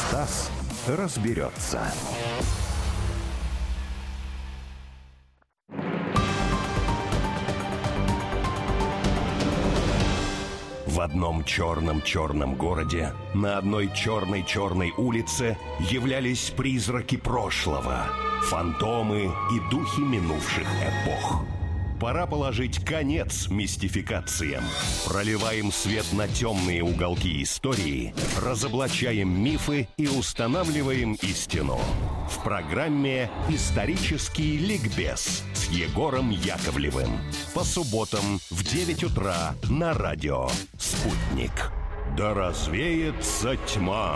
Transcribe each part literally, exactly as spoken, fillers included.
Стас разберется. В одном черном-черном городе на одной черной-черной улице являлись призраки прошлого, фантомы и духи минувших эпох. Пора положить конец мистификациям. Проливаем свет на темные уголки истории, разоблачаем мифы и устанавливаем истину. В программе «Исторический ликбез» с Егором Яковлевым. По субботам в девять утра на радио «Спутник». Да развеется тьма.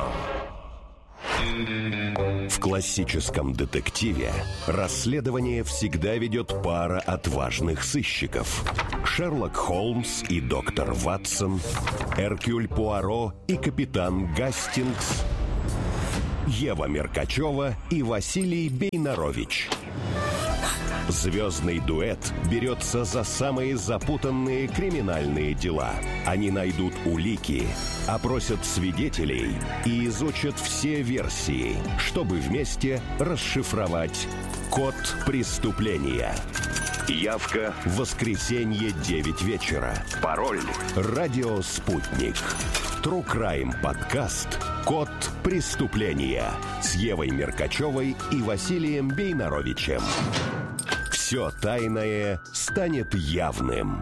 В классическом детективе расследование всегда ведет пара отважных сыщиков. Шерлок Холмс и доктор Ватсон, Эркюль Пуаро и капитан Гастингс, Ева Меркачева и Василий Бейнарович. Звездный дуэт берется за самые запутанные криминальные дела. Они найдут улики, опросят свидетелей и изучат все версии, чтобы вместе расшифровать код преступления. Явка в воскресенье девять вечера. Пароль «Радио Спутник». True Crime подкаст «Код преступления» с Евой Меркачевой и Василием Бейнаровичем. Все тайное станет явным.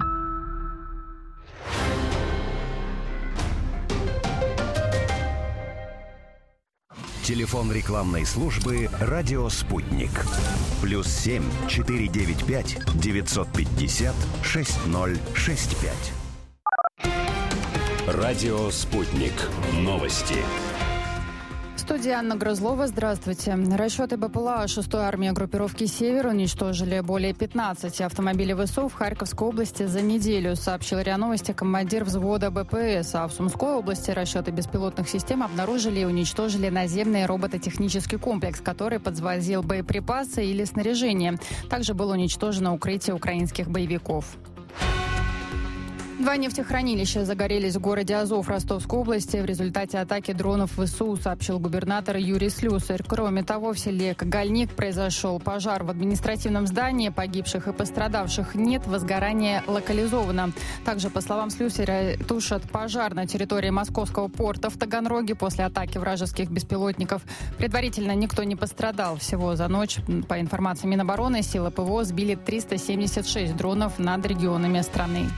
Телефон рекламной службы «Радио Спутник». Плюс семь четыре девять пять девятьсот пятьдесят шесть ноль шесть пять. Радио «Спутник». Новости. Студия Анна Грызлова. Здравствуйте. Расчеты БПЛА шестой армии группировки «Север» уничтожили более пятнадцати автомобилей ВСУ в Харьковской области за неделю, сообщил РИА Новости командир взвода БПС. А в Сумской области расчеты беспилотных систем обнаружили и уничтожили наземный робототехнический комплекс, который подвозил боеприпасы или снаряжение. Также было уничтожено укрытие украинских боевиков. Два нефтехранилища загорелись в городе Азов Ростовской области в результате атаки дронов ВСУ, сообщил губернатор Юрий Слюсарь. Кроме того, в селе Кагальник произошел пожар в административном здании. Погибших и пострадавших нет, возгорание локализовано. Также, по словам Слюсаря, тушат пожар на территории московского порта в Таганроге после атаки вражеских беспилотников. Предварительно никто не пострадал. Всего за ночь, по информации Минобороны, силы ПВО сбили триста семьдесят шесть дронов над регионами страны.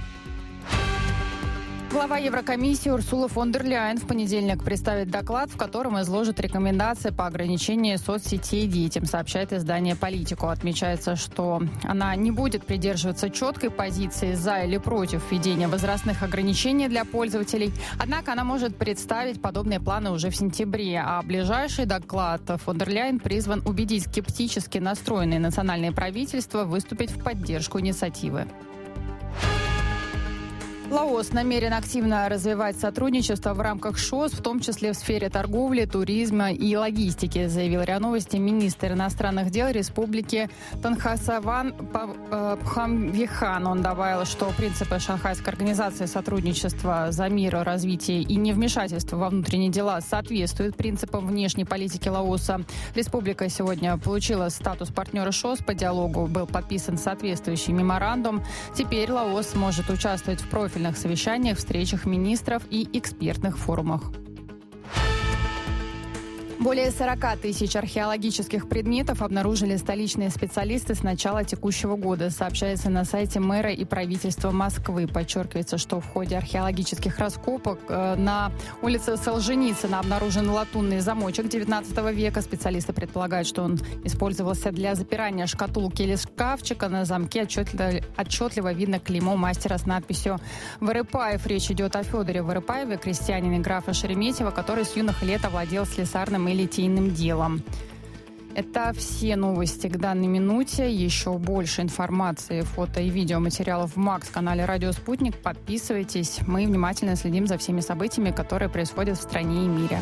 Глава Еврокомиссии Урсула фон дер Ляйен в понедельник представит доклад, в котором изложит рекомендации по ограничению соцсетей детям, сообщает издание «Политику». Отмечается, что она не будет придерживаться четкой позиции за или против введения возрастных ограничений для пользователей. Однако она может представить подобные планы уже в сентябре. А ближайший доклад фон дер Ляйен призван убедить скептически настроенные национальные правительства выступить в поддержку инициативы. Лаос намерен активно развивать сотрудничество в рамках ШОС, в том числе в сфере торговли, туризма и логистики, заявил РИА Новости министр иностранных дел Республики Танхасаван Пхамвихан. Он добавил, что принципы Шанхайской организации сотрудничества за мир, развитие и невмешательство во внутренние дела соответствуют принципам внешней политики Лаоса. Республика сегодня получила статус партнера ШОС. По диалогу был подписан соответствующий меморандум. Теперь Лаос может участвовать в профильных совещаниях, встречах министров и экспертных форумах. Более сорока тысяч археологических предметов обнаружили столичные специалисты с начала текущего года, сообщается на сайте мэра и правительства Москвы. Подчеркивается, что в ходе археологических раскопок э, на улице Солженицына обнаружен латунный замочек девятнадцатого века. Специалисты предполагают, что он использовался для запирания шкатулки или шкафчика. На замке отчетливо, отчетливо видно клеймо мастера с надписью «Вырыпаев». Речь идет о Федоре Вырыпаеве, крестьянине графа Шереметьева, который с юных лет овладел слесарным и литейным делом. Это все новости к данной минуте. Еще больше информации, фото и видеоматериалов в Макс-канале «Радио Спутник». Подписывайтесь. Мы внимательно следим за всеми событиями, которые происходят в стране и мире.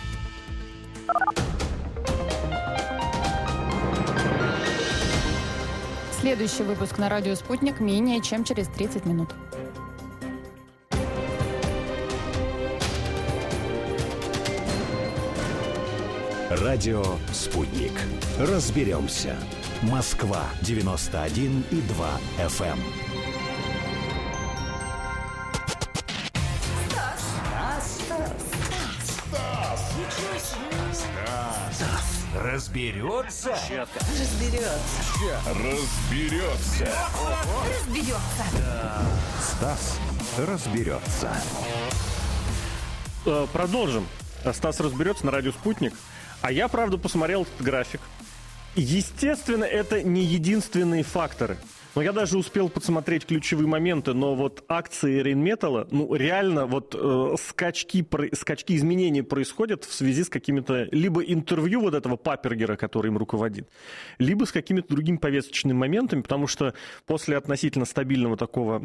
Следующий выпуск на «Радио Спутник» менее чем через тридцать минут. Радио «Спутник». Разберемся. Москва девяносто один и два эф эм. Стас разберется. Разберется. Разберется. Разберется. Стас разберется. Продолжим. Стас разберется на радио «Спутник». А я, правда, посмотрел этот график. Естественно, это не единственные факторы. Но я даже успел посмотреть ключевые моменты, но вот акции Рейнметалла, ну, реально, вот э, скачки, про, скачки изменений происходят в связи с какими-то либо интервью вот этого Паппергера, который им руководит, либо с какими-то другими повесточными моментами, потому что после относительно стабильного такого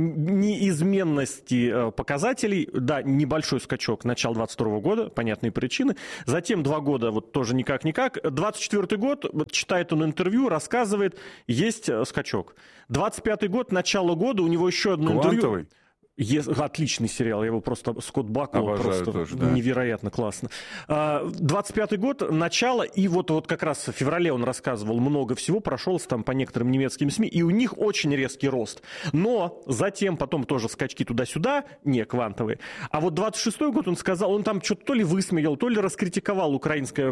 неизменности э, показателей, да, небольшой скачок начала двадцать второго года, понятные причины, затем два года вот тоже никак-никак, двадцать четвёртый год, вот, читает он интервью, рассказывает, есть э, скачок. двадцать пятый год, начало года, у него еще одно Квантовый? интервью. Е- Отличный сериал, я его просто... Скотт Баквелл просто тоже, да. невероятно классно. двадцать пятый год, начало, и вот, вот как раз в феврале он рассказывал много всего, прошелся там по некоторым немецким СМИ, и у них очень резкий рост. Но затем потом тоже скачки туда-сюда, не квантовые. А вот двадцать шестой год он сказал, он там что-то то ли высмеял, то ли раскритиковал украинское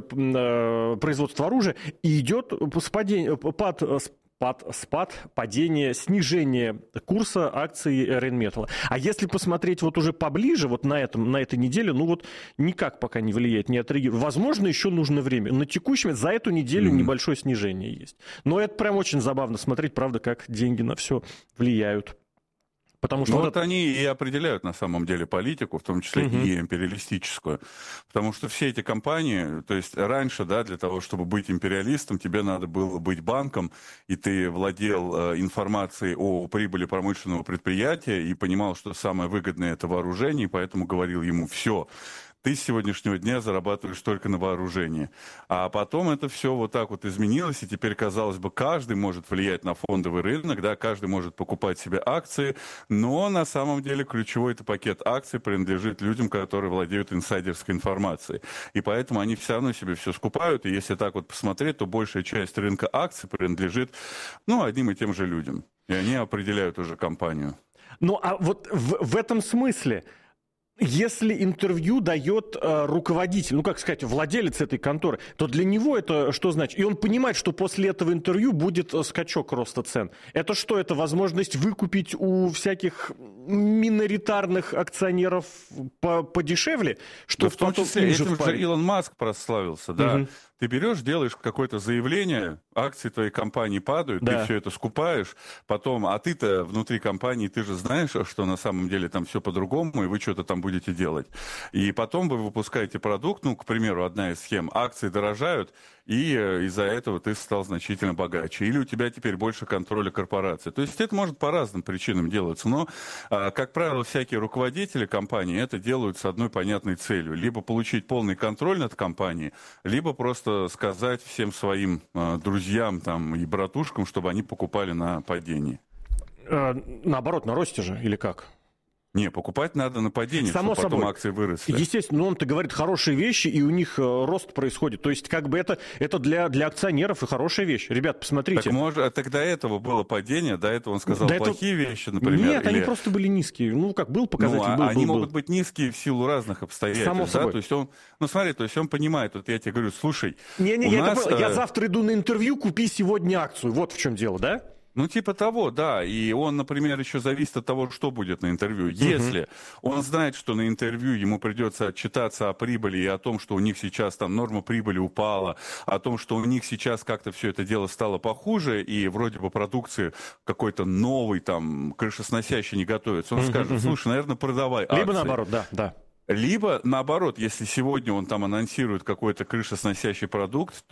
э, производство оружия, и идет спадение, пад... Спад, спад, падение, снижение курса акций Рейнметалла. А если посмотреть вот уже поближе, вот на, этом, на этой неделе, ну вот никак пока не влияет, не отреагирует. Возможно, еще нужно время. На текущем, за эту неделю mm-hmm. небольшое снижение есть. Но это прям очень забавно смотреть, правда, как деньги на все влияют. Потому что ну вот вот это... они и определяют на самом деле политику, в том числе uh-huh. и империалистическую. Потому что все эти компании, то есть раньше, да, для того, чтобы быть империалистом, тебе надо было быть банком, и ты владел э, информацией о прибыли промышленного предприятия и понимал, что самое выгодное – это вооружение, и поэтому говорил ему «все». Ты с сегодняшнего дня зарабатываешь только на вооружении. А потом это все вот так вот изменилось, и теперь, казалось бы, каждый может влиять на фондовый рынок, да, каждый может покупать себе акции, но на самом деле ключевой это пакет акций принадлежит людям, которые владеют инсайдерской информацией. И поэтому они все равно себе все скупают, и если так вот посмотреть, то большая часть рынка акций принадлежит, ну, одним и тем же людям. И они определяют уже компанию. Ну, а вот в, в этом смысле... Если интервью дает э, руководитель, ну, как сказать, владелец этой конторы, то для него это что значит? И он понимает, что после этого интервью будет скачок роста цен. Это что? Это возможность выкупить у всяких миноритарных акционеров по- подешевле? Что да, в том числе этим же Илон Маск прославился, да. Угу. Ты берешь, делаешь какое-то заявление, акции твоей компании падают, да. Ты все это скупаешь, потом, а ты-то внутри компании, ты же знаешь, что на самом деле там все по-другому, и вы что-то там будете делать. И потом вы выпускаете продукт, ну, к примеру, одна из схем, акции дорожают, и из-за этого ты стал значительно богаче. Или у тебя теперь больше контроля корпорации. То есть это может по разным причинам делаться, но, как правило, всякие руководители компании это делают с одной понятной целью. Либо получить полный контроль над компанией, либо просто сказать всем своим друзьям там, и братушкам, чтобы они покупали на падении. А, наоборот, на росте же, или как? Не, покупать надо на падение, само чтобы потом собой. Акции выросли. Естественно, но он-то говорит хорошие вещи, и у них э, рост происходит. То есть, как бы это, это для, для акционеров и хорошая вещь. Ребят, посмотрите. Так, может, так до этого было падение, до этого он сказал до плохие этого... вещи, например. Нет, или... они просто были низкие. Ну, как был показатель, ну, был, они был, могут был. быть низкие в силу разных обстоятельств. Само да? собой. То есть он, ну, смотри, то есть он понимает, вот я тебе говорю, слушай, Не-не, у я, нас... это... я завтра иду на интервью, купи сегодня акцию. Вот в чем дело, да? Ну, типа того, да. И он, например, еще зависит от того, что будет на интервью. Если uh-huh. он знает, что на интервью ему придется отчитаться о прибыли и о том, что у них сейчас там норма прибыли упала, о том, что у них сейчас как-то все это дело стало похуже, и вроде бы продукции какой-то новый там крышесносящий не готовится, он uh-huh, скажет, слушай, наверное, продавай акции. Либо наоборот, да, да. Либо, наоборот, если сегодня он там анонсирует какой-то крышесносящий продукт,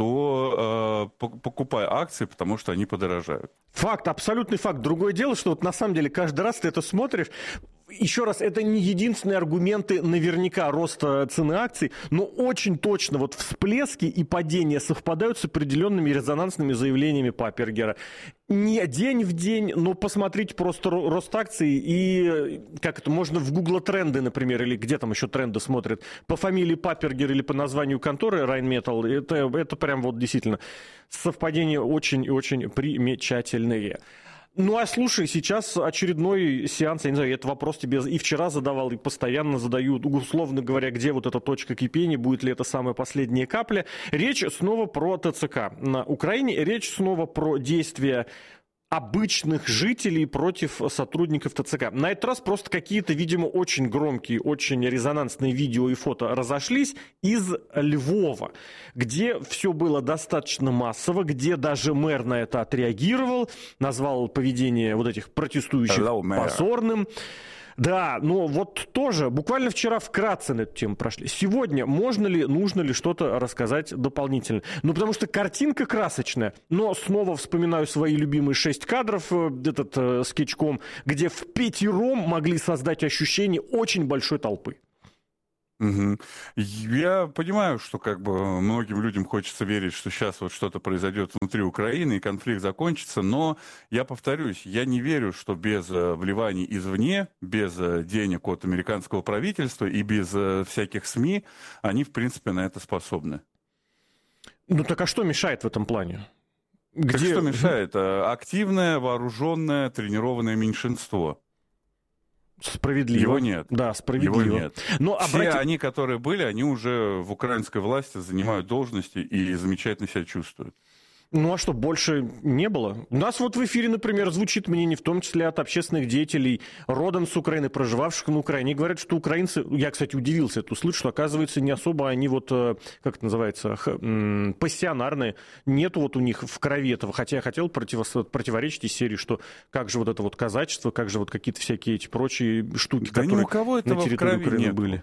то э, покупай акции, потому что они подорожают. Факт, абсолютный факт. Другое дело, что вот на самом деле каждый раз ты это смотришь, еще раз, это не единственные аргументы наверняка роста цены акций, но очень точно вот всплески и падения совпадают с определенными резонансными заявлениями Паппергера. Не день в день, но посмотрите просто рост акций и как это, можно в Google тренды, например, или где там еще тренды смотрят, по фамилии Паппергер или по названию конторы Rheinmetall, это, это прям вот действительно совпадения очень и очень примечательные. Ну, а слушай, сейчас очередной сеанс, я не знаю, я этот вопрос тебе и вчера задавал, и постоянно задаю, условно говоря, где вот эта точка кипения, будет ли это самая последняя капля. Речь снова про ТЦК на Украине, речь снова про действия обычных жителей против сотрудников ТЦК. На этот раз просто какие-то, видимо, очень громкие, очень резонансные видео и фото разошлись из Львова, где все было достаточно массово, где даже мэр на это отреагировал, назвал поведение вот этих протестующих Hello, позорным. Да, но вот тоже, буквально вчера вкратце на эту тему прошли. Сегодня можно ли, нужно ли что-то рассказать дополнительно? Ну, потому что картинка красочная, но снова вспоминаю свои любимые шесть кадров, этот э, скетчком, где в пятером могли создать ощущение очень большой толпы. Угу. Я понимаю, что как бы многим людям хочется верить, что сейчас вот что-то произойдет внутри Украины и конфликт закончится, но я повторюсь, я не верю, что без вливаний извне, без денег от американского правительства и без всяких СМИ они, в принципе, на это способны. Ну так а что мешает в этом плане? Где... Так что мешает? Активное, вооруженное, тренированное меньшинство. Справедливо. Его нет. Да, справедливо. Его нет. Но Все обрати... они, которые были, они уже в украинской власти занимают должности и замечательно себя чувствуют. Ну а что, больше не было? У нас вот в эфире, например, звучит мнение, в том числе от общественных деятелей, родом с Украины, проживавших на Украине. Они говорят, что украинцы, я, кстати, удивился это услышать, что, оказывается, не особо они вот, как это называется, пассионарные. Нету вот у них в крови этого. Хотя я хотел против... противоречить из серии, что как же вот это вот казачество, как же вот какие-то всякие эти прочие штуки, да которые ни у кого этого на территории в крови Украины нет. были.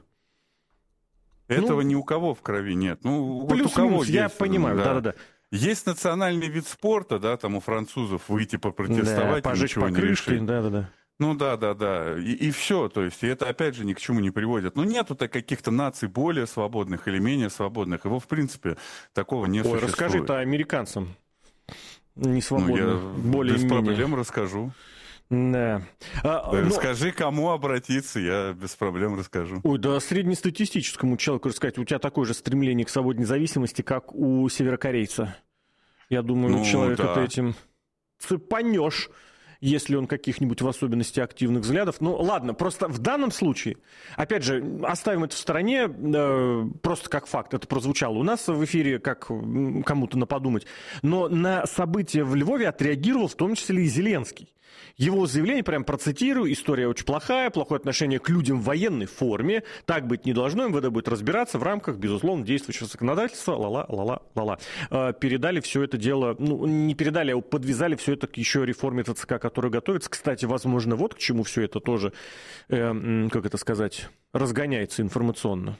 Этого ну, ни у кого в крови нет. Ну, плюс, вот у кого минус, я есть, понимаю, да. да-да-да. Есть национальный вид спорта, да, там у французов выйти попротестовать, да, пожечь ничего покрышкой, не решить. да-да-да. Ну да, да, да. И, и все. То есть, и это опять же ни к чему не приводит. Ну, нету-то каких-то наций более свободных или менее свободных. Его, в принципе, такого не Ой, существует. расскажи-то американцам. Не свободных. Ну, я более без менее. проблем расскажу. Да. А, да но... Скажи, кому обратиться, я без проблем расскажу. Ой, да среднестатистическому человеку рассказать, у тебя такое же стремление к свободной независимости, как у северокорейца. Я думаю, ну, человека да. ты этим цепанешь, если он каких-нибудь в особенности активных взглядов. Ну, ладно, просто в данном случае, опять же, оставим это в стороне, э, просто как факт, это прозвучало у нас в эфире, как кому-то наподумать, но на события в Львове отреагировал в том числе и Зеленский. Его заявление, прям процитирую, история очень плохая, плохое отношение к людям в военной форме, так быть не должно, эм вэ дэ будет разбираться в рамках, безусловно, действующего законодательства, ла-ла, ла-ла, ла-ла. Э, передали все это дело, ну, не передали, а подвязали все это к еще реформе ТЦК, которая готовится. Кстати, возможно, вот к чему все это тоже, э, как это сказать, разгоняется информационно.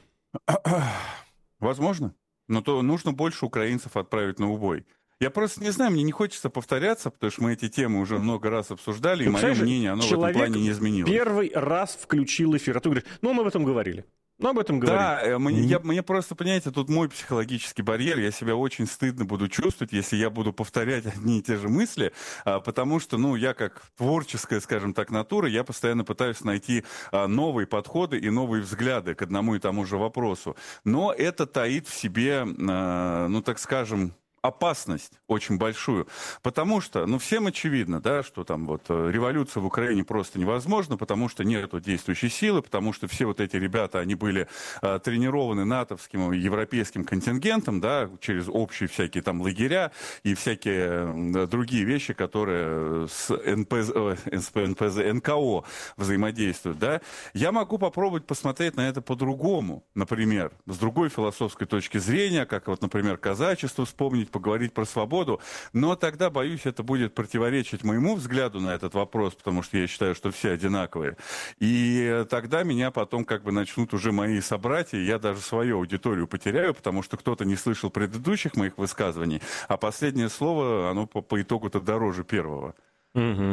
Возможно, но то нужно больше украинцев отправить на убой. Я просто не знаю, мне не хочется повторяться, потому что мы эти темы уже много раз обсуждали, ну, и мое мнение, оно в этом плане не изменилось. Первый раз включил эфир, а ты говоришь, ну, мы об этом говорили. Ну, об этом говорили. Да, мне, я, мне просто, понимаете, тут мой психологический барьер, я себя очень стыдно буду чувствовать, если я буду повторять одни и те же мысли, потому что, ну, я как творческая, скажем так, натура, я постоянно пытаюсь найти новые подходы и новые взгляды к одному и тому же вопросу. Но это таит в себе, ну, так скажем, опасность очень большую, потому что, ну, всем очевидно, да, что там вот революция в Украине просто невозможна, потому что нету действующей силы, потому что все вот эти ребята, они были а, тренированы натовским, европейским контингентом, да, через общие всякие там лагеря и всякие да, другие вещи, которые с эн пэ зэ, эн пэ зэ, эн ка о взаимодействуют, да. Я могу попробовать посмотреть на это по-другому, например, с другой философской точки зрения, как вот, например, казачество вспомнить, поговорить про свободу, но тогда, боюсь, это будет противоречить моему взгляду на этот вопрос, потому что я считаю, что все одинаковые. И тогда меня потом как бы начнут уже мои собратья, я даже свою аудиторию потеряю, потому что кто-то не слышал предыдущих моих высказываний, а последнее слово, оно по, по итогу-то дороже первого. Угу.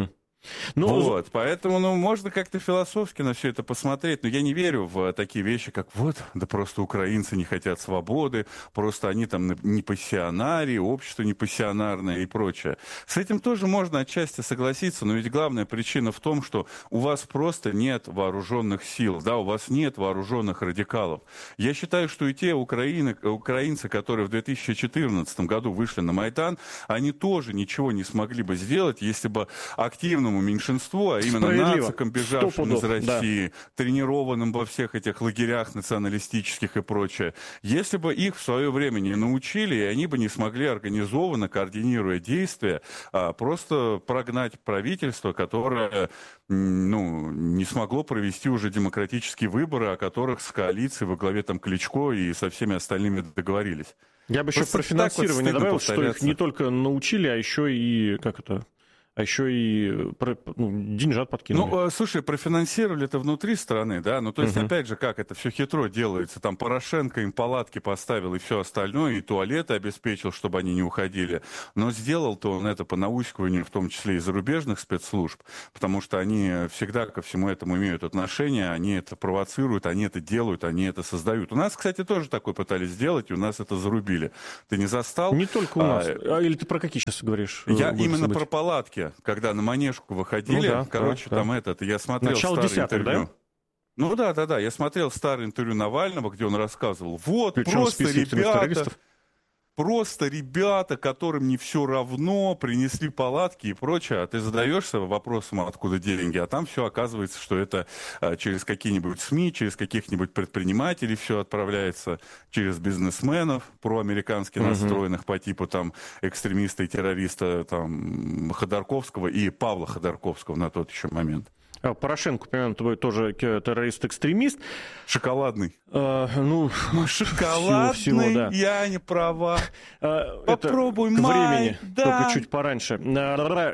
Ну, вот, поэтому, ну, можно как-то философски на все это посмотреть, но я не верю в такие вещи, как вот, да просто украинцы не хотят свободы, просто они там не пассионарии, общество не пассионарное и прочее. С этим тоже можно отчасти согласиться, но ведь главная причина в том, что у вас просто нет вооруженных сил, да, у вас нет вооруженных радикалов. Я считаю, что и те украины, украинцы, которые в две тысячи четырнадцатом году вышли на Майдан, они тоже ничего не смогли бы сделать, если бы активному меньшинству, а именно нацикам, бежавшим из России, да, тренированным во всех этих лагерях националистических и прочее, если бы их в свое время не научили, и они бы не смогли организованно, координируя действия, а просто прогнать правительство, которое, ну, не смогло провести уже демократические выборы, о которых с коалицией во главе там Кличко и со всеми остальными договорились. Я бы еще про финансирование вот добавил, что их не только научили, а еще и, как это... А еще и ну, деньжат подкинули. Ну, слушай, профинансировали это внутри страны, да? Ну, то есть, uh-huh. опять же, как это все хитро делается. Там Порошенко им палатки поставил и все остальное, и туалеты обеспечил, чтобы они не уходили. Но сделал-то он это по наускиванию, в том числе и зарубежных спецслужб, потому что они всегда ко всему этому имеют отношение, они это провоцируют, они это делают, они это создают. У нас, кстати, тоже такое пытались сделать, и у нас это зарубили. Ты не застал? Не только у нас. А, или ты про какие сейчас говоришь? Я именно про палатки. Когда на Манежку выходили, ну, да, короче, да, там да. этот, я смотрел Начало старое десятых, интервью. Да? Ну да, да, да, я смотрел старое интервью Навального, где он рассказывал, вот, Причем просто ребята, просто ребята, которым не все равно, принесли палатки и прочее, а ты задаешься вопросом, откуда деньги, а там все оказывается, что это а, через какие-нибудь СМИ, через каких-нибудь предпринимателей все отправляется, через бизнесменов проамерикански uh-huh. настроенных по типу там экстремиста и террориста там Ходорковского и Павла Ходорковского на тот еще момент. Порошенко, понимаем, твой тоже террорист-экстремист. Шоколадный. А, ну, шоколадный, всего, всего, да. Я не права. А, Попробуй, это к май, времени, да. Только чуть пораньше. А,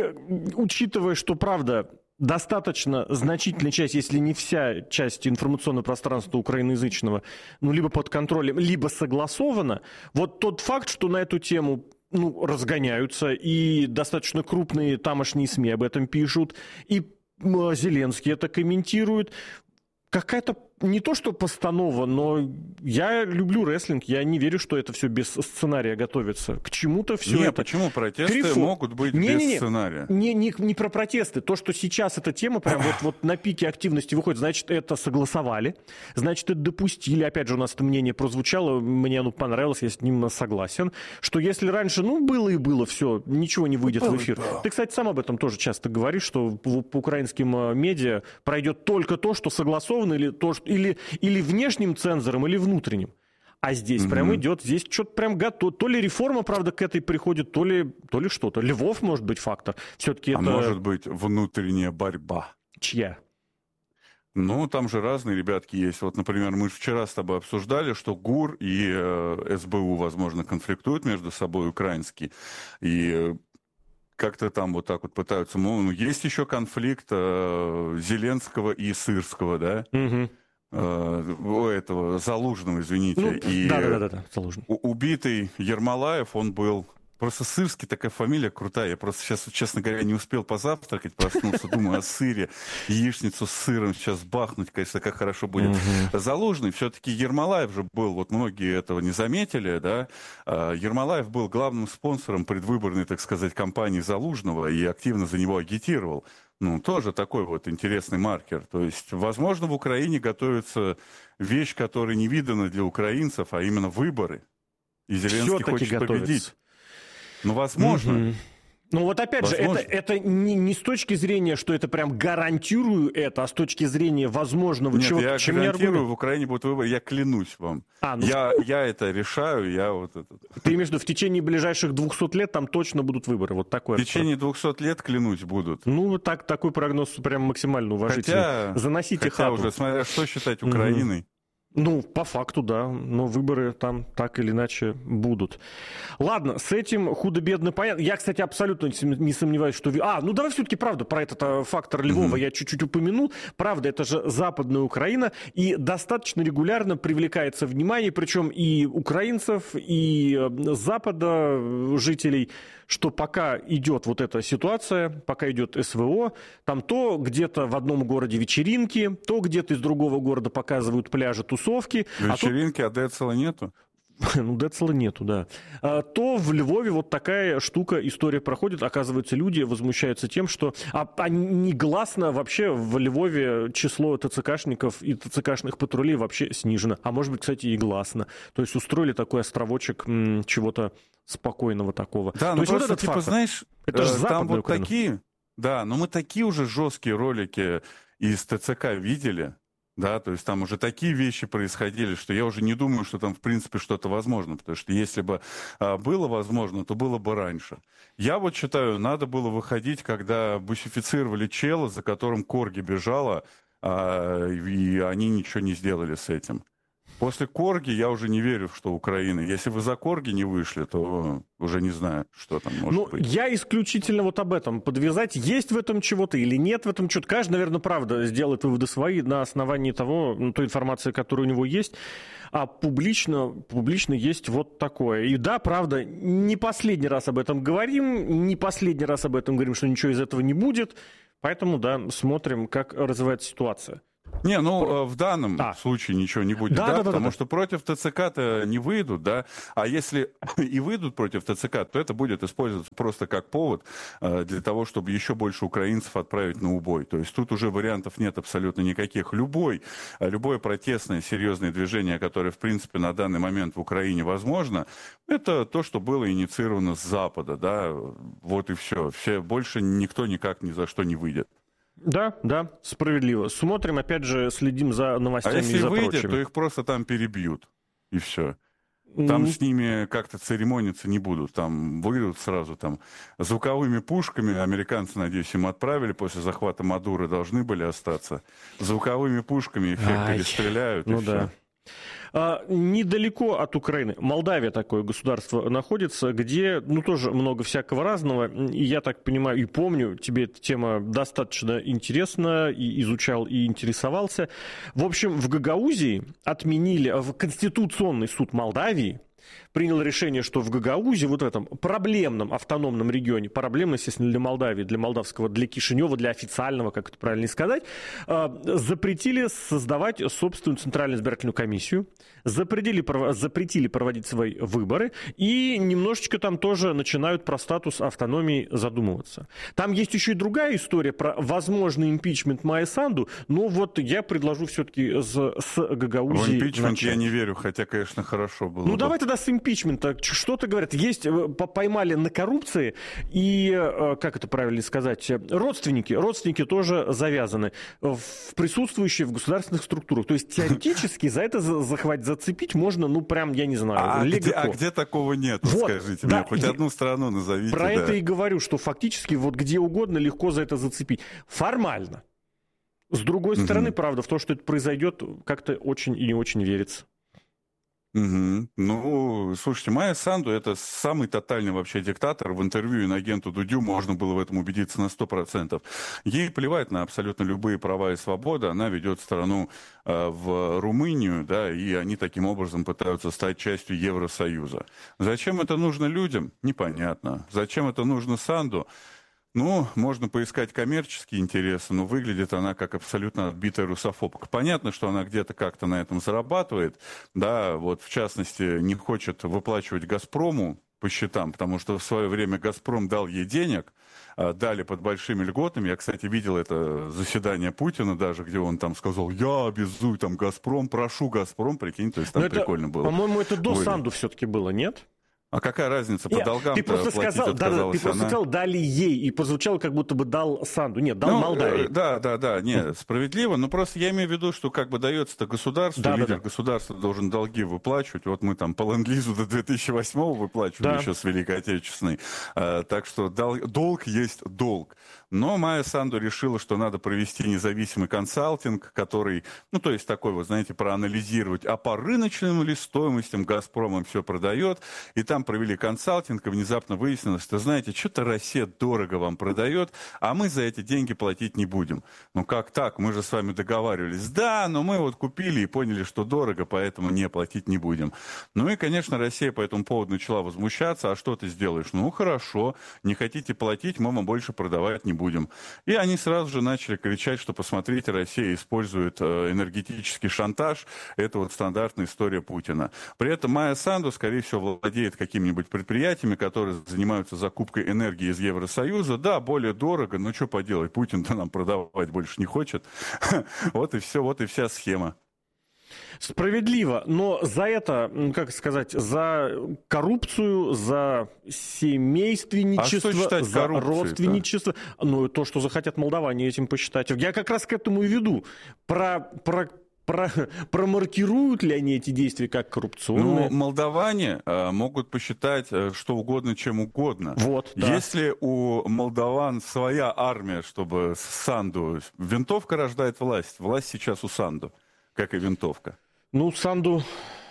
учитывая, что, правда, достаточно значительная часть, если не вся часть информационного пространства украиноязычного, ну, либо под контролем, либо согласована, вот тот факт, что на эту тему ну, разгоняются, и достаточно крупные тамошние СМИ об этом пишут, и Зеленский это комментирует. Какая-то не то что постанова, но я люблю рестлинг, я не верю, что это все без сценария готовится. К чему-то все не, это... почему протесты Крифу... могут быть не, без не, не, сценария? Не, не, не про протесты. То, что сейчас эта тема прям вот, вот на пике активности выходит, значит, это согласовали, значит, это допустили. Опять же, у нас это мнение прозвучало, мне оно понравилось, я с ним согласен, что если раньше, ну, было и было все, ничего не выйдет было в эфир. Ты, кстати, сам об этом тоже часто говоришь, что по, по украинским медиа пройдет только то, что согласовано, или то, что... Или, или внешним цензором, или внутренним. А здесь mm-hmm. прям идет, здесь что-то прям готово. То ли реформа, правда, к этой приходит, то ли, то ли что-то. Львов может быть фактор. Все-таки а это... может быть внутренняя борьба. Чья? Ну, там же разные ребятки есть. Вот, например, мы вчера с тобой обсуждали, что ГУР и э, СБУ, возможно, конфликтуют между собой украинские. И... Э, как-то там вот так вот пытаются... Ну, есть еще конфликт э, Зеленского и Сырского, да? Угу. Э, у этого Залужного, извините. Ну, и да, да, да, да, Залужный. Убитый Ермолаев, он был... Просто Сырский, такая фамилия крутая. Я просто сейчас, честно говоря, не успел позавтракать, проснулся, думаю о сыре. Яичницу с сыром сейчас бахнуть, конечно, как хорошо будет. Угу. Залужный, все-таки Ермолаев же был, вот многие этого не заметили, да. Ермолаев был главным спонсором предвыборной, так сказать, кампании Залужного и активно за него агитировал. Ну, тоже такой вот интересный маркер. То есть, возможно, в Украине готовится вещь, которая не видана для украинцев, а именно выборы. И Зеленский Все-таки хочет готовится. победить. Ну, возможно. Mm-hmm. Ну, вот опять возможно. же, это, это не, не с точки зрения, что это прям гарантирую это, а с точки зрения возможного Нет, чего-то. я чем гарантирую, в Украине будут выборы, я клянусь вам. А, ну... я, я это решаю, я вот это... Ты имеешь в виду, в течение ближайших двухсот лет там точно будут выборы? Вот такое. В течение двухсот лет, клянусь, будут. Ну, так, такой прогноз прям максимально уважительный. Хотя, Заносите хотя хату. уже, смотря что считать Украиной. Ну, по факту, да. Но выборы там так или иначе будут. Ладно, с этим худо-бедно понятно. Я, кстати, абсолютно не сомневаюсь, что... А, ну давай все-таки, правда, про этот фактор Львова mm-hmm. я чуть-чуть упомянул. Правда, это же Западная Украина. И достаточно регулярно привлекается внимание, причем и украинцев, и Запада жителей, что пока идет вот эта ситуация, пока идет СВО, там то где-то в одном городе вечеринки, то где-то из другого города показывают пляжи, тусовки. Вечеринки, а, то... а Децела нету? Ну, Децела нету, да. А, то в Львове вот такая штука, история проходит. Оказывается, люди возмущаются тем, что... А, а негласно вообще в Львове число ТЦКшников и ТЦКшных патрулей вообще снижено. А может быть, кстати, и гласно. То есть устроили такой островочек м, чего-то спокойного такого. Да, то ну есть просто, вот типа, фактор. знаешь, это же э, там вот Украина. такие... Да, но мы такие уже жесткие ролики из ТЦК видели, да, то есть там уже такие вещи происходили, что я уже не думаю, что там в принципе что-то возможно, потому что если бы а, было возможно, то было бы раньше. Я вот считаю, надо было выходить, когда бусифицировали чела, за которым Корги бежала, а, и они ничего не сделали с этим. После Корги я уже не верю, что Украина. Если вы за Корги не вышли, то уже не знаю, что там может ну, быть. Я исключительно вот об этом подвязать. Есть в этом чего-то или нет в этом чего-то. Каждый, наверное, правда сделает выводы свои на основании того, ну, той информации, которая у него есть. А публично, публично есть вот такое. И да, правда, не последний раз об этом говорим, не последний раз об этом говорим, что ничего из этого не будет. Поэтому, да, смотрим, как развивается ситуация. Не, ну Про... в данном а. случае ничего не будет, да, да, да, да, потому да. что против ТЦК-то не выйдут, да, а если и выйдут против ТЦК, то это будет использоваться просто как повод э, для того, чтобы еще больше украинцев отправить на убой. То есть тут уже вариантов нет абсолютно никаких. Любой, любое протестное, серьезное движение, которое, в принципе, на данный момент в Украине возможно, это то, что было инициировано с Запада, да, вот и все. Все больше никто никак ни за что не выйдет. Да, да, справедливо. Смотрим, опять же, следим за новостями а если и за выйдет, прочими. то их просто там перебьют, и все. Там mm-hmm. с ними как-то церемониться не будут. Там выйдут сразу там звуковыми пушками. Американцы, надеюсь, им отправили после захвата Мадуры, должны были остаться. Звуковыми пушками их всех перестреляют, ну и да. все. А, недалеко от Украины Молдавия, такое государство, находится, где, ну, тоже много всякого разного. И я так понимаю и помню, тебе эта тема достаточно интересна, и изучал, и интересовался. В общем, в Гагаузии отменили, в Конституционный суд Молдавии принял решение, что в Гагаузе, вот в этом проблемном автономном регионе, проблемно, естественно, для Молдавии, для молдавского, для Кишинева, для официального, как это правильно сказать, запретили создавать собственную Центральную избирательную комиссию, запретили, запретили проводить свои выборы и немножечко там тоже начинают про статус автономии задумываться. Там есть еще и другая история про возможный импичмент Майи Санду, но вот я предложу все-таки с, с Гагаузии в импичмент начать. Я не верю, хотя, конечно, хорошо было. Ну, бы. давай тогда с импичмента. Что-то говорят. Есть, поймали на коррупции, и, как это правильно сказать, родственники. Родственники тоже завязаны, в присутствующие в государственных структурах. То есть, теоретически за это захватить, зацепить можно, ну, прям, я не знаю, а легко. Где, а где такого нет? Вот, скажите да, мне. Хоть одну страну назовите. Про да. это и говорю, что фактически вот где угодно легко за это зацепить. Формально. С другой угу. стороны, правда, в то, что это произойдет, как-то очень и не очень верится. Угу. Ну, слушайте, Майя Санду — это самый тотальный вообще диктатор. В интервью инагенту Дудю можно было в этом убедиться на сто процентов. Ей плевать на абсолютно любые права и свободы. Она ведет страну э, в Румынию, да, и они таким образом пытаются стать частью Евросоюза. Зачем это нужно людям? Непонятно. Зачем это нужно Санду? Ну, можно поискать коммерческие интересы, но выглядит она как абсолютно отбитая русофобка. Понятно, что она где-то как-то на этом зарабатывает, да, вот в частности не хочет выплачивать «Газпрому» по счетам, потому что в свое время «Газпром» дал ей денег, дали под большими льготами. Я, кстати, видел это заседание Путина даже, где он там сказал: я обязую там «Газпром», прошу «Газпром», прикинь, то есть там но прикольно это, было. По-моему, это до Ой. Санду все-таки было, нет? А какая разница, по Нет, долгам ты просто сказал, да, да, ты просто она. сказал, дали ей, и прозвучало, как будто бы дал Санду. Нет, дал ну, Молдавии. Да, да, да, нет, справедливо, но просто я имею в виду, что как бы дается-то государству, да, лидер да, да. государства должен долги выплачивать. Вот мы там по ленд-лизу до две тысячи восьмого выплачивали да. еще с Великой Отечественной. А, так что дол- долг есть долг. Но Майя Санду решила, что надо провести независимый консалтинг, который, ну, то есть такой, вот, знаете, проанализировать, а по рыночным ли стоимостям «Газпром» все продает. И там провели консалтинг, и внезапно выяснилось, что, знаете, что-то Россия дорого вам продает, а мы за эти деньги платить не будем. Ну, как так? Мы же с вами договаривались. Да, но мы вот купили и поняли, что дорого, поэтому не платить не будем. Ну и, конечно, Россия по этому поводу начала возмущаться. А что ты сделаешь? Ну, хорошо, не хотите платить, мы вам больше продавать не будем. будем. И они сразу же начали кричать, что, посмотрите, Россия использует э, энергетический шантаж. Это вот стандартная история Путина. При этом Майя Санду, скорее всего, владеет какими-нибудь предприятиями, которые занимаются закупкой энергии из Евросоюза. Да, более дорого, но что поделать, Путин-то нам продавать больше не хочет. Вот и все, вот и вся схема. Справедливо, но за это, как сказать, за коррупцию, за семейственничество, а что считать за родственничество, ну, то, что захотят молдаване этим посчитать. Я как раз к этому и веду. Про, про, про, промаркируют ли они эти действия как коррупционные? Ну, молдаване э, могут посчитать э, что угодно, чем угодно. Вот, да. Если у молдаван своя армия, чтобы Санду... Винтовка рождает власть. Власть сейчас у Санду, как и винтовка. Ну, Санду,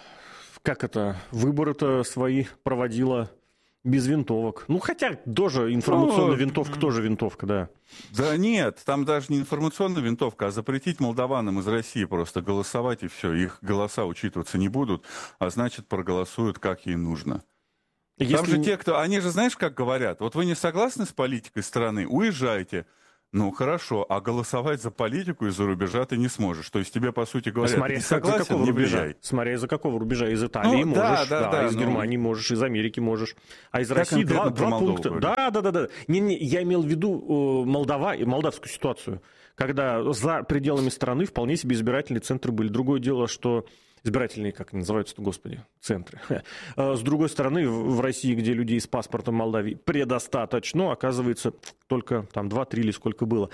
как это, выборы-то свои проводила без винтовок. Ну, хотя тоже информационная ну, винтовка, тоже винтовка, да. Да нет, там даже не информационная винтовка, а запретить молдаванам из России просто голосовать, и все. Их голоса учитываться не будут, а значит, проголосуют, как ей нужно. Если... Там же те, кто... Они же, знаешь, как говорят, вот вы не согласны с политикой страны, уезжайте. Ну, хорошо, а голосовать за политику из-за рубежа ты не сможешь. То есть тебе, по сути, говорят, смотря ты согласен, за какого не рубежа? влияй. Смотря из-за какого рубежа. Из Италии ну, можешь, да, да, да, да, из ну... Германии можешь, из Америки можешь. А из Я России два, два пункта. Говорю. Да, да, да, да. Не, не, я имел в виду Молдова, молдавскую ситуацию, когда за пределами страны вполне себе избирательные центры были. Другое дело, что... Избирательные, как они называются-то, господи, центры. С другой стороны, в России, где людей с паспортом Молдавии предостаточно, оказывается, только там два-три или сколько было.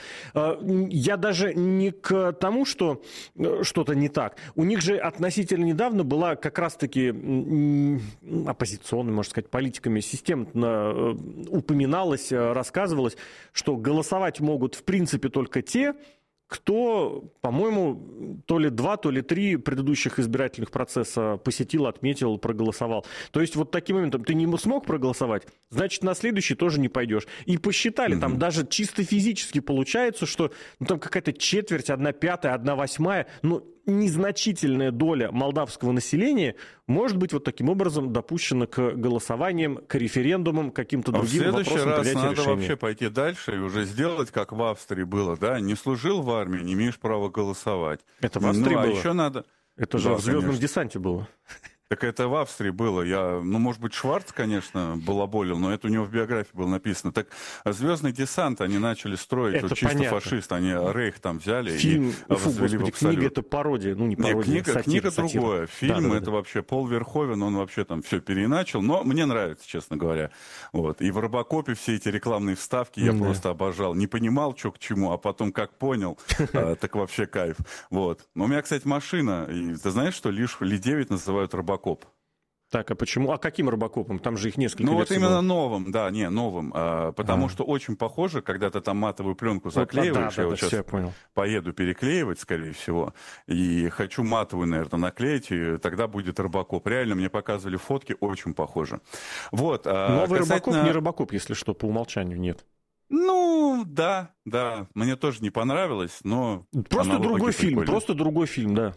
Я даже не к тому, что что-то не так. У них же относительно недавно была как раз-таки оппозиционной, можно сказать, политиками системно упоминалось, рассказывалось, что голосовать могут в принципе только те, кто, по-моему, то ли два, то ли три предыдущих избирательных процесса посетил, отметил, проголосовал. То есть вот таким моментом ты не смог проголосовать, значит, на следующий тоже не пойдешь. И посчитали, mm-hmm. там даже чисто физически получается, что ну, там какая-то четверть, одна пятая, одна восьмая, ну, незначительная доля молдавского населения может быть вот таким образом допущена к голосованиям, к референдумам, к каким-то другим а вопросам. В следующий раз надо решения. вообще пойти дальше и уже сделать, как в Австрии было, да, не служил в армии, не имеешь права голосовать. Это в Австрии ну, было? А еще надо... Это же да, в «Звездном конечно. десанте» было. Так это в Австрии было. Я, ну, может быть, Шварц, конечно, балаболил, но это у него в биографии было написано. Так «Звездный десант» они начали строить, это вот, чисто понятно. Фашисты. Они Рейх там взяли Фильм, и фу, возвели господи, в абсолют. книга — это пародия. Ну, не пародия, Нет, книга, сатира, книга сатира. другое. Фильм да, да, это да. вообще Пол Верховен, он вообще там все переиначил. Но мне нравится, честно говоря. Вот. И в «Робокопе» все эти рекламные вставки я да. просто обожал. Не понимал, что к чему, а потом как понял, так вообще кайф. Вот. У меня, кстати, машина. Ты знаешь, что лишь Ли девять называют «Робокоп»? Так, а почему? А каким робокопом? Там же их несколько Ну вот именно было. новым, да, не, новым. А, потому а. что очень похоже, когда ты там матовую пленку заклеиваешь, вот, да, я да, вот да, сейчас я понял. поеду переклеивать, скорее всего, и хочу матовую, наверное, наклеить, и тогда будет робокоп. Реально, мне показывали фотки, очень похоже. Вот, Новый касательно... робокоп не робокоп, если что, по умолчанию нет. Ну, да, да, мне тоже не понравилось, но... Просто другой фильм, прикольный. просто другой фильм, да.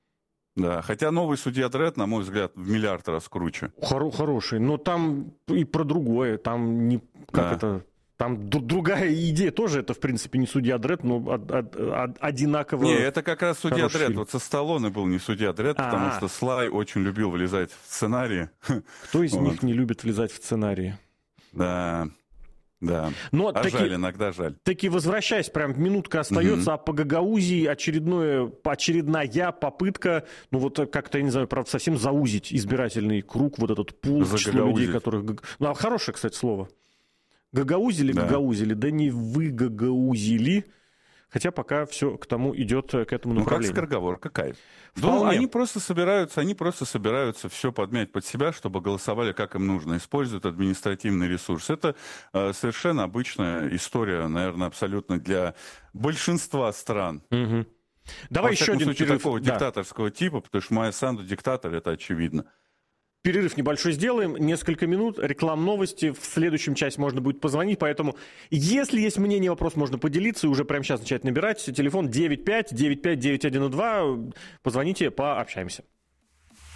Да, хотя новый «Судья Дредд», на мой взгляд, в миллиард раз круче. Хоро- хороший, но там и про другое, там не... Как да. это... Там д- другая идея тоже, это, в принципе, не «Судья Дредд», но од- од- од- одинаково... Не, это как раз «Судья Дредд». фильм. Вот со Сталлоне был не «Судья Дредд», А-а-а. потому что Слай очень любил влезать в сценарии. Кто из вот. них не любит влезать в сценарии? Да. Да. Но а таки, жаль, иногда жаль. Таки возвращаясь, прям минутка остается, угу. а по Гагаузии очередное, очередная попытка, ну вот как-то, я не знаю, правда, совсем заузить избирательный круг, вот этот пул, число людей, которых... Ну, а хорошее, кстати, слово. Гагаузили, да. гагаузили, да не вы гагаузили. Хотя пока все к тому идет, к этому направлению. Ну, как скороговорка, кайф. Ну, они просто собираются, они просто собираются все подмять под себя, чтобы голосовали, как им нужно. Используют административный ресурс. Это э, совершенно обычная история, наверное, абсолютно для большинства стран. Угу. Давай еще один случае, перерыв. Такого да. диктаторского типа, потому что Майя Санду диктатор, это очевидно. Перерыв небольшой сделаем, несколько минут, реклам новости, в следующем часе можно будет позвонить, поэтому если есть мнение, вопрос, можно поделиться и уже прямо сейчас начать набирать. Телефон девять пять девять пять девять один два, позвоните, пообщаемся.